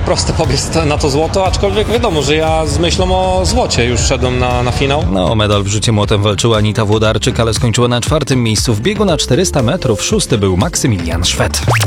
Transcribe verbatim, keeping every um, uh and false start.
proste pobiec na to złoto, aczkolwiek wiadomo, że ja z myślą o złocie już szedłem na, na finał. No, o medal w rzucie młotem walczyła Anita Włodarczyk, ale skończyła na czwartym miejscu w biegu na czterysta metrów. Szósty był Maksymilian Szwed.